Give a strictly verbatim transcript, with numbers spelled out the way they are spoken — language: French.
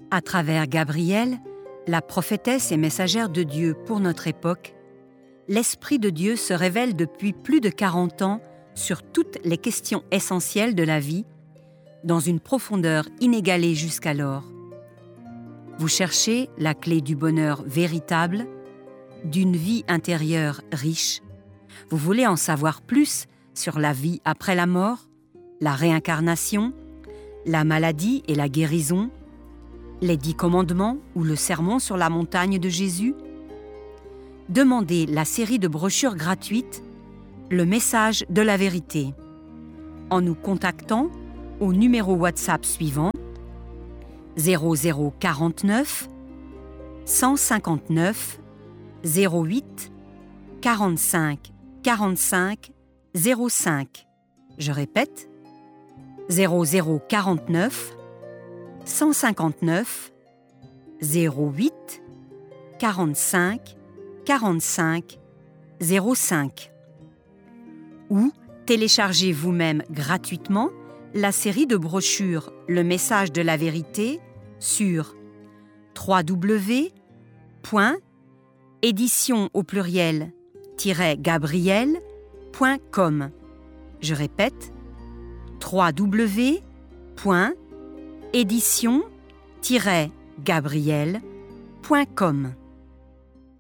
À travers Gabrielle, la prophétesse et messagère de Dieu pour notre époque, l'Esprit de Dieu se révèle depuis plus de quarante ans sur toutes les questions essentielles de la vie, dans une profondeur inégalée jusqu'alors. Vous cherchez la clé du bonheur véritable, d'une vie intérieure riche. Vous voulez en savoir plus sur la vie après la mort, la réincarnation, la maladie et la guérison, les dix commandements ou le sermon sur la montagne de Jésus? Demandez la série de brochures gratuites « Le message de la vérité » en nous contactant au numéro WhatsApp suivant zéro zéro quarante-neuf cent cinquante-neuf zéro huit quarante-cinq quarante-cinq zéro cinq. Je répète, zéro zéro quarante-neuf cent cinquante-neuf zéro huit quarante-cinq quarante-cinq zéro cinq. Ou téléchargez vous-même gratuitement la série de brochures « Le message de la vérité » sur w w w point édition au pluriel gabriel point com. Je répète, w w w point édition gabriel point com.